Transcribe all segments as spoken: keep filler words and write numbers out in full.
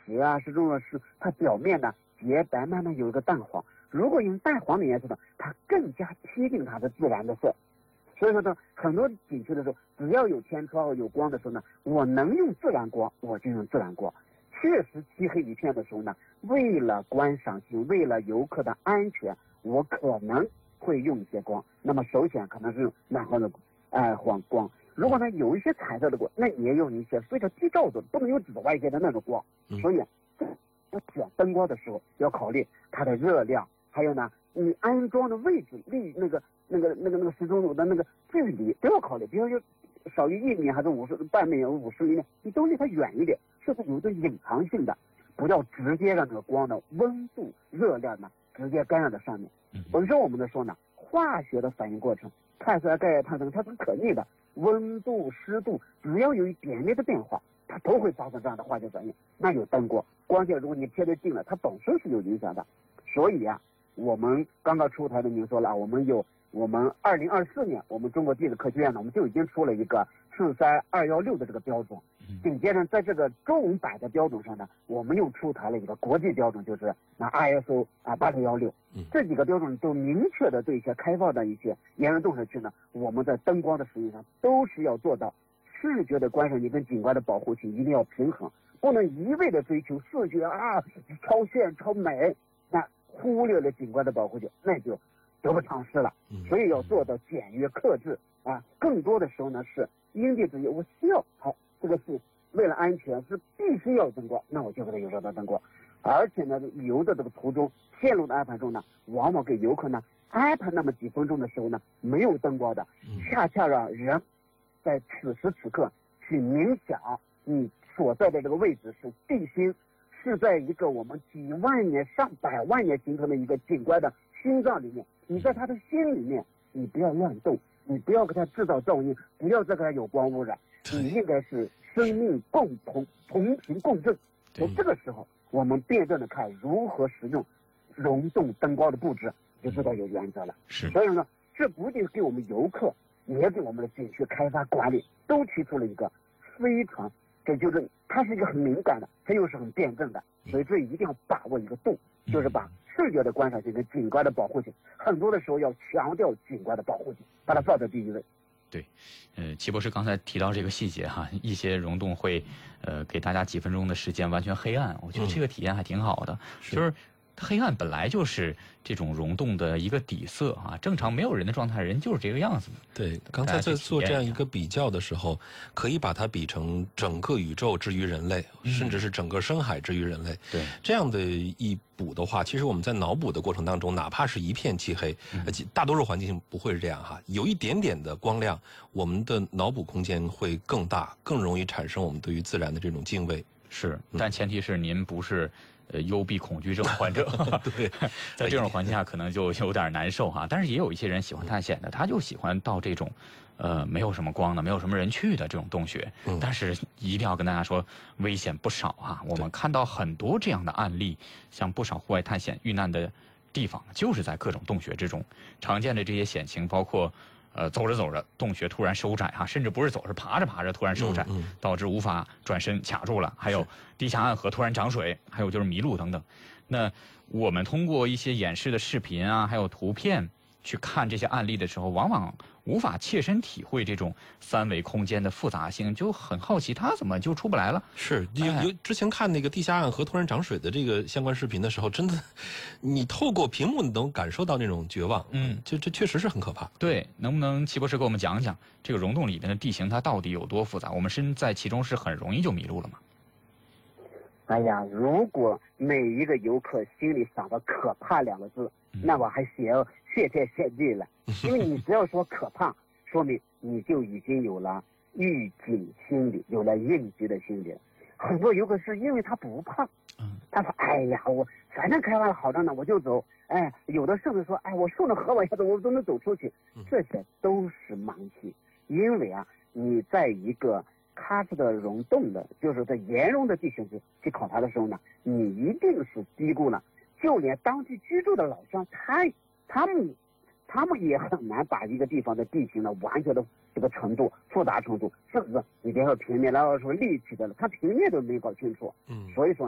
石啊，是这种是它表面呢洁白，慢慢有一个淡黄。如果用淡黄的颜色呢，它更加贴近它的自然的色。所以说呢，很多景区的时候，只要有天窗有光的时候呢，我能用自然光，我就用自然光。确实漆黑一片的时候呢，为了观赏性，为了游客的安全，我可能会用一些光。那么首选可能是用暖黄的呃黄光。如果呢有一些彩色的光，那你也用一些非常低照度，不能用紫外线的那种光。所以要选灯光的时候，要考虑它的热量，还有呢你安装的位置离那个那个那个那个石钟楼的那个距离都要考虑。比如说少于一米还是五十半米五十厘米，你都离它远一点，是不是有一个隐藏性的？不要直接让这个光的温度、热量呢直接干扰到上面。本身我们的说呢，化学的反应过程，碳酸钙碳酸它是可逆的，温度、湿度只要有一点点的变化，它都会造成这样的化学反应。那有灯光，光线如果你贴得近了，它本身是有影响的。所以啊，我们刚刚出台的，您说了，我们有我们二零二四年，我们中国地质科学院呢，我们就已经出了一个四三二幺六的这个标准。紧接着在这个中文版的标准上呢，我们又出台了一个国际标准，就是那 I S O 啊八六幺六。这几个标准都明确的对一些开放的一些沿岸动植区呢，我们在灯光的使用上都是要做到视觉的观赏性跟景观的保护性一定要平衡，不能一味的追求视觉啊超炫超美，那忽略了景观的保护性，那就得不偿失了。所以要做到简约克制啊，更多的时候呢是因地制宜，我需要好这个是为了安全是必须要灯光，那我就给它有到灯光。而且呢游的这个途中线路的安排中呢，往往给游客呢安排那么几分钟的时候呢没有灯光的，恰恰让人在此时此刻去冥想，你所在的这个位置是地心，是在一个我们几万年上百万年形成的一个景观的心脏里面，你在他的心里面，你不要乱动，你不要给他制造噪音，不要再给他有光污染，你应该是生命共同同频共振。在这个时候我们辩证的看如何使用溶洞灯光的布置，就知道有原则了。 是， 所以呢，这不仅给我们游客，也给我们的景区开发管理都提出了一个非常，这就是它是一个很敏感的，它又是很辩证的，所以这一定要把握一个度，就是把视觉的观赏性跟景观的保护性，很多的时候要强调景观的保护性，把它放在第一位。 对，呃，齐博士刚才提到这个细节哈，一些溶洞会，呃，给大家几分钟的时间完全黑暗，我觉得这个体验还挺好的，嗯、就是黑暗本来就是这种溶洞的一个底色啊，正常没有人的状态，人就是这个样子的。 对，刚才在做这样一个比较的时候，可以把它比成整个宇宙之于人类，嗯、甚至是整个深海之于人类。 对， 这样的一补的话，其实我们在脑补的过程当中，哪怕是一片漆黑，嗯、大多数环境不会是这样哈，有一点点的光亮，我们的脑补空间会更大，更容易产生我们对于自然的这种敬畏。 是，但前提是您不是呃幽闭恐惧症患者。 对， 在这种环境下可能就有点难受哈。但是也有一些人喜欢探险的，他就喜欢到这种呃没有什么光的、没有什么人去的这种洞穴。嗯、但是一定要跟大家说，危险不少啊。我们看到很多这样的案例，像不少户外探险遇难的地方，就是在各种洞穴之中。常见的这些险情包括。呃，走着走着，洞穴突然收窄哈，甚至不是走，是爬着爬着突然收窄，嗯嗯、导致无法转身卡住了。还有地下暗河突然涨水，还有就是迷路等等。那我们通过一些演示的视频啊，还有图片去看这些案例的时候，往往无法切身体会这种三维空间的复杂性，就很好奇他怎么就出不来了。 是，有有之前看那个地下暗河突然涨水的这个相关视频的时候，真的，你透过屏幕能感受到那种绝望。嗯，这这确实是很可怕。 对，能不能齐博士给我们讲讲这个溶洞里面的地形它到底有多复杂？我们身在其中是很容易就迷路了吗？ 哎呀，如果每一个游客心里想到可怕两个字，嗯、那我还写谢天谢地了。因为你只要说可怕，说明你就已经有了预警心理，有了应急的心理。很多游客是因为他不怕，他说哎呀我反正开完好着呢我就走，哎，有的甚至说哎我顺着河往下走我都能走出去，这些都是盲区。因为啊你在一个喀斯特溶洞的，就是在岩溶的地形去去考察的时候呢，你一定是低估了，就连当地居住的老乡，他他们他们也很难把一个地方的地形呢完全的这个程度复杂程度，甚至你别说平面，然后说立体的了，他平面都没搞清楚。嗯，所以说呢，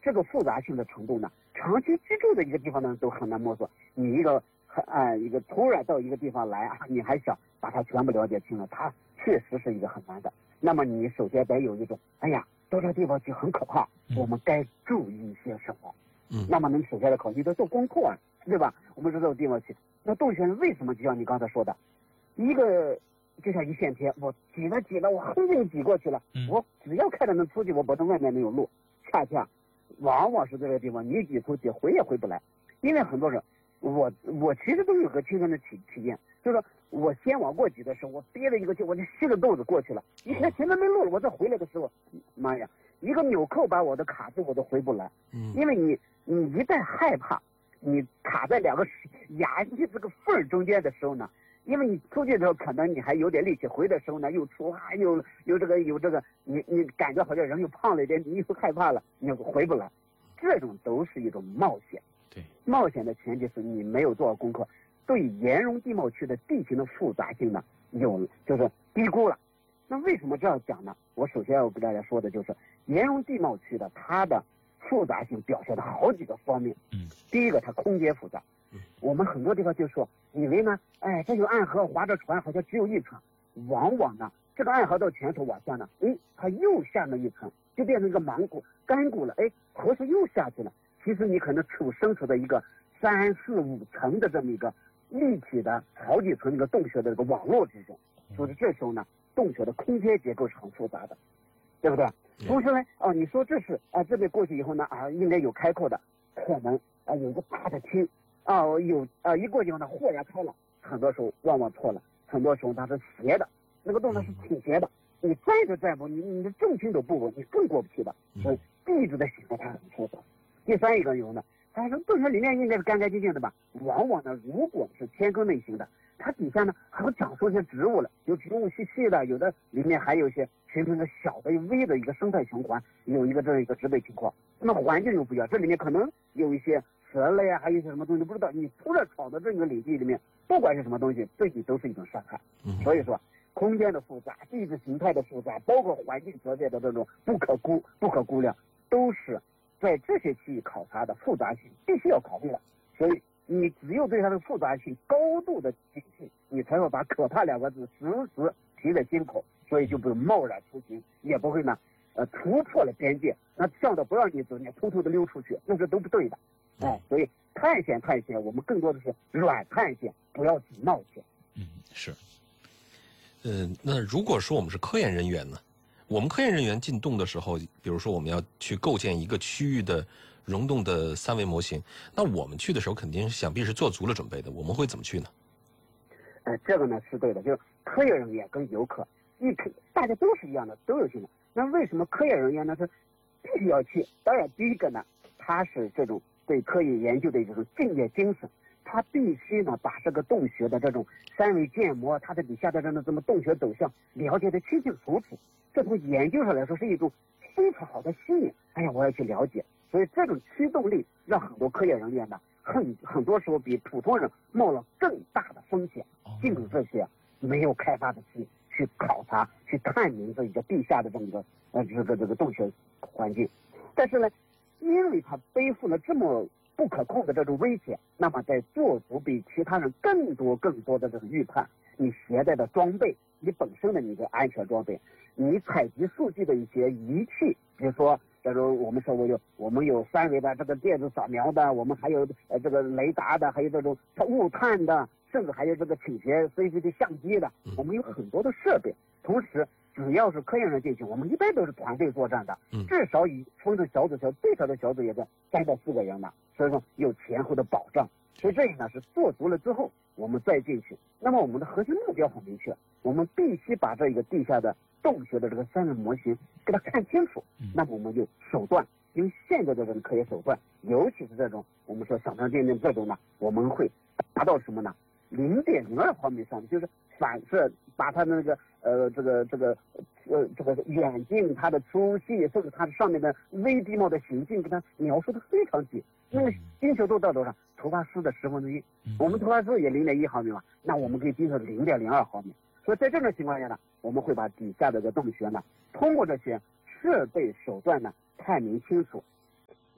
这个复杂性的程度呢，长期居住的一个地方呢都很难摸索。你一个啊、呃、一个突然到一个地方来啊，你还想把它全部了解清了，它确实是一个很难的。那么你首先得有一种，哎呀，到这个地方去很可怕，我们该注意些什么？ 嗯， 那么你首先的考虑得做功课啊，对吧？我们知道这个地方去，那洞穴为什么就像你刚才说的，一个就像一线天，我挤了挤了，我很硬挤过去了， 嗯、 我只要开着能出去，我保证外面没有路。恰恰往往是这个地方，你挤出去回也回不来，因为很多人，我我其实都有个亲身的体体验，就是说我先往过挤的时候，我憋着一个劲，我就吸着肚子过去了，一看前面没路了，我再回来的时候，妈呀，一个纽扣把我的卡住，我都回不来， 嗯， 因为你你一旦害怕，你卡在两个牙这个缝中间的时候呢。因为你出去的时候可能你还有点力气，回的时候呢又出汗又有这个有这个，你你感觉好像人又胖了一点，你又害怕了，你又回不来，这种都是一种冒险。 对， 冒险的前提是你没有做好功课，对岩溶地貌区的地形的复杂性呢有就是低估了。那为什么这样讲呢？我首先要跟大家说的就是岩溶地貌区的它的复杂性表现的好几个方面。 嗯， 第一个它空间复杂。我们很多地方就说，以为呢，哎，这有暗河，划着船好像只有一层，往往呢，这个暗河到前头往下呢，哎，它又下了一层，就变成一个盲谷、干谷了，哎，河水又下去了。其实你可能处身处在一个三四五层的这么一个立体的好几层一个洞穴的这个网络之中，所以这时候呢，洞穴的空间结构是很复杂的，对不对？同时呢，哦，你说这是啊，这边过去以后呢，啊，应该有开阔的，可能啊有一个大的厅。啊，有啊，一过去以后呢，豁然开朗，很多时候往往错了，很多时候它是斜的，那个洞呢是倾斜的，你站着站不，你你的重心都不稳，你更过不去的。所以地质的形态它很复杂。第三一个有呢，它说洞穴里面应该是干干净净的吧？往往呢，如果是天坑类型的，它底下呢还会长出一些植物了，有植物细细的，有的里面还有一些形成个小的微的一个生态循环，有一个这样一个植被情况。那么环境又不一样，这里面可能有一些。蛇类啊，还有一些什么东西不知道，你突然闯到这个领地里面，不管是什么东西，对你都是一种伤害。所以说，空间的复杂、地质形态的复杂，包括环境条件的这种不可估、不可估量，都是在这些区域考察的复杂性必须要考虑的。所以，你只有对它的复杂性高度的警惕，你才会把可怕两个字时时提在心口，所以就不会贸然出行，也不会呢，呃，突破了边界，那向导不让你走，你偷偷的溜出去，那是都不对的。哎，所以探险探险，我们更多的是软探险，不要去冒险。 嗯，是。 呃，那如果说我们是科研人员呢？我们科研人员进洞的时候，比如说我们要去构建一个区域的溶洞的三维模型，那我们去的时候肯定想必是做足了准备的。我们会怎么去呢？ 呃，这个呢是对的，就是科研人员跟游客，一可大家都是一样的，都有去的。那为什么科研人员呢？他必须要去？当然，第一个呢，他是这种。对科研研究的这种敬业精神，他必须呢把这个洞穴的这种三维建模，它的底下的这种这么洞穴走向了解的清清楚楚，这从研究上来说是一种非常好的吸引。哎呀，我要去了解，所以这种驱动力让很多科研人员呢，很很多时候比普通人冒了更大的风险，进入这些没有开发的区去考察、去探明这一个地下的这么一个呃这个这个洞穴环境，但是呢。因为他背负了这么不可控的这种危险，那么在做足比其他人更多更多的这种预判，你携带的装备，你本身的你的安全装备，你采集数据的一些仪器，比如说，比如我们说我有我们有三维的这个电子扫描的，我们还有呃这个雷达的，还有这种雾探的，甚至还有这个倾斜 C C T 相机的，我们有很多的设备，同时。只要是科研人进去，我们一般都是团队作战的，至少以分成小组小最少的小组也在三到四个人呢，所以说有前后的保障。所以这个呢是做足了之后，我们再进去。那么我们的核心目标很明确，我们必须把这个地下的洞穴的这个三维模型给它看清楚。那么我们就手段，因为现在的这种科研手段，尤其是这种我们说想象电影这种呢，我们会达到什么呢？零点零二毫米上，就是反射，把它的那个呃这个这个呃这个远近它的粗细，甚至它上面的微地貌的行进，给它描述的非常细。那个精确度到多少？头发丝的十分之一，我们头发丝也零点一毫米嘛，那我们可以精确零点零二毫米。所以在这种情况下呢，我们会把底下的这个洞穴呢，通过这些设备手段呢探明清楚。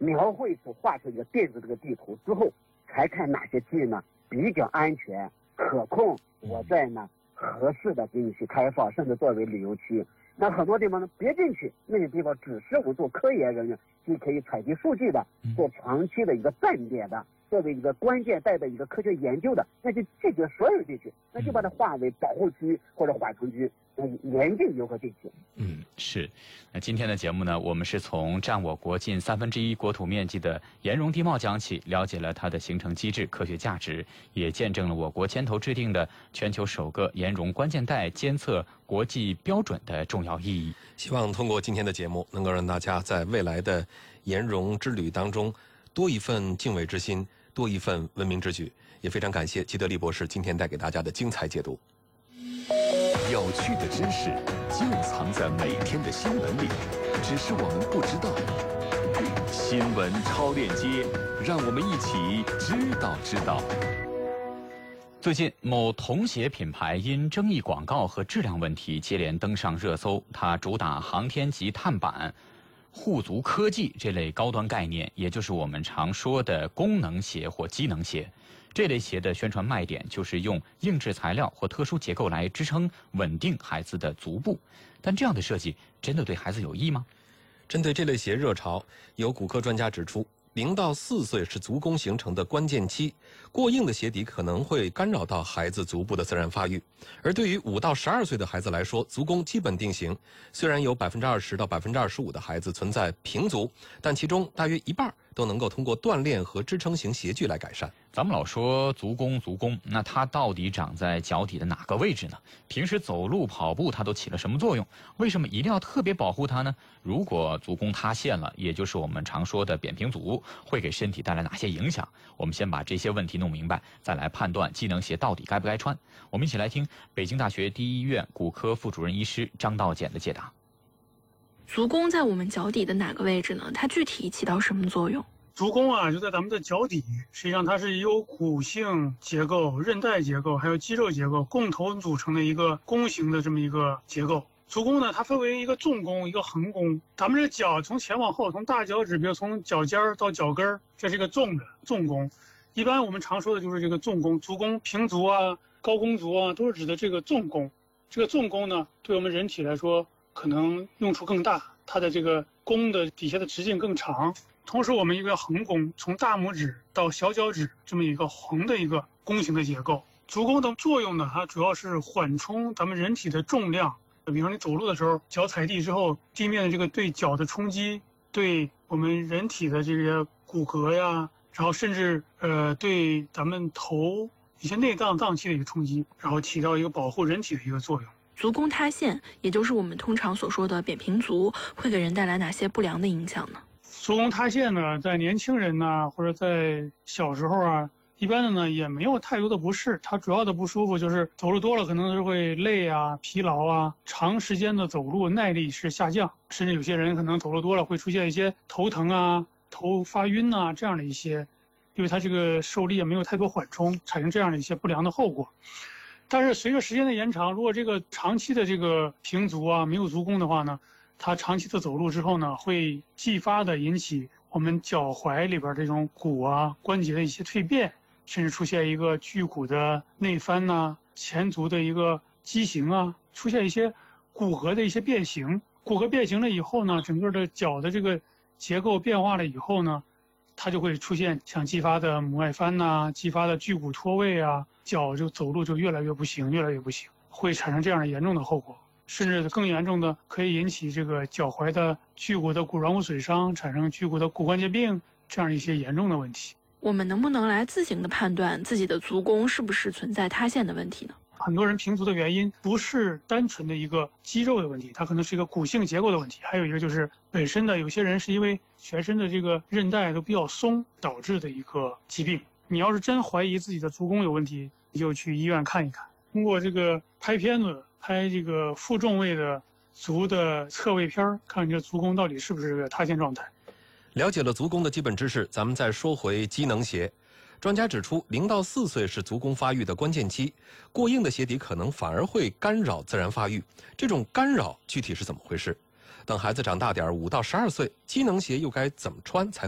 描绘出画出一个电子这个地图之后，才看哪些地呢比较安全可控，我再呢合适的给你去开放，甚至作为旅游区。那很多地方呢别进去，那些地方只是我们做科研人员就可以采集数据的，做长期的一个站点的，作为一个关键带的一个科学研究的，那就拒绝所有进去，那就把它划为保护区或者缓冲区，嗯，严禁游客进去。 嗯，是。那今天的节目呢，我们是从占我国近三分之一国土面积的岩溶地貌讲起，了解了它的形成机制、科学价值，也见证了我国牵头制定的全球首个岩溶关键带监测国际标准的重要意义。 希望通过今天的节目，能够让大家在未来的岩溶之旅当中多一份敬畏之心，多一份文明之举。也非常感谢齐德利博士今天带给大家的精彩解读。 有趣的知识就藏在每天的新闻里，只是我们不知道。新闻超链接，让我们一起知道知道。 最近，某童鞋品牌因争议广告和质量问题接连登上热搜。它主打航天级碳板、护足科技这类高端概念，也就是我们常说的功能鞋或机能鞋。这类鞋的宣传卖点就是用硬质材料或特殊结构来支撑稳定孩子的足部。但这样的设计真的对孩子有益吗？ 针对这类鞋热潮，有骨科专家指出，零到四岁是足弓形成的关键期，过硬的鞋底可能会干扰到孩子足部的自然发育。而对于五到十二岁的孩子来说，足弓基本定型。虽然有百分之二十到百分之二十五的孩子存在平足，但其中大约一半都能够通过锻炼和支撑型鞋具来改善。 咱们老说足弓足弓，那它到底长在脚底的哪个位置呢？平时走路跑步它都起了什么作用？为什么一定要特别保护它呢？如果足弓塌陷了，也就是我们常说的扁平足，会给身体带来哪些影响？我们先把这些问题弄明白，再来判断机能鞋到底该不该穿。我们一起来听北京大学第一医院骨科副主任医师张道简的解答。 足弓在我们脚底的哪个位置呢？它具体起到什么作用？ 足弓啊，就在咱们的脚底，实际上它是由骨性结构、韧带结构还有肌肉结构共同组成的一个弓形的这么一个结构。足弓呢，它分为一个纵弓、一个横弓。咱们这脚从前往后，从大脚趾，比如从脚尖儿到脚跟儿，这是一个纵的纵弓。一般我们常说的就是这个纵弓，足弓、平足啊、高弓足啊，都是指的这个纵弓。这个纵弓呢，对我们人体来说可能用处更大，它的这个弓的底下的直径更长。同时，我们一个横弓，从大拇指到小脚趾这么一个横的一个弓形的结构。足弓的作用呢，它主要是缓冲咱们人体的重量。比如你走路的时候，脚踩地之后，地面的这个对脚的冲击，对我们人体的这些骨骼呀，然后甚至呃对咱们头一些内脏脏器的一个冲击，然后起到一个保护人体的一个作用。 足弓塌陷，也就是我们通常所说的扁平足，会给人带来哪些不良的影响呢？ 足弓塌陷呢，在年轻人呢，或者在小时候啊，一般的呢也没有太多的不适。它主要的不舒服就是走路多了，可能是会累啊、疲劳啊，长时间的走路耐力是下降，甚至有些人可能走路多了会出现一些头疼啊、头发晕啊这样的一些，因为它这个受力也没有太多缓冲，产生这样的一些不良的后果。但是随着时间的延长，如果这个长期的这个平足啊、没有足弓的话呢，它长期的走路之后呢，会继发的引起我们脚踝里边这种骨啊、关节的一些蜕变，甚至出现一个距骨的内翻呐、啊、前足的一个畸形啊，出现一些骨骼的一些变形。骨骼变形了以后呢，整个的脚的这个结构变化了以后呢，它就会出现像继发的母外翻呐、啊、继发的距骨脱位啊，脚就走路就越来越不行，越来越不行，会产生这样的严重的后果。甚至更严重的可以引起这个脚踝的距骨的骨软骨损伤，产生距骨的骨关节病，这样一些严重的问题。 我们能不能来自行的判断自己的足弓是不是存在塌陷的问题呢？ 很多人平足的原因不是单纯的一个肌肉的问题，它可能是一个骨性结构的问题，还有一个就是本身的有些人是因为全身的这个韧带都比较松导致的一个疾病。你要是真怀疑自己的足弓有问题，你就去医院看一看，通过这个拍片子拍这个负重位的足的侧位片，看你这足弓到底是不是个塌陷状态。 了解了足弓的基本知识，咱们再说回机能鞋。专家指出，零到四岁是足弓发育的关键期，过硬的鞋底可能反而会干扰自然发育。这种干扰具体是怎么回事？等孩子长大点，五到十二岁，机能鞋又该怎么穿才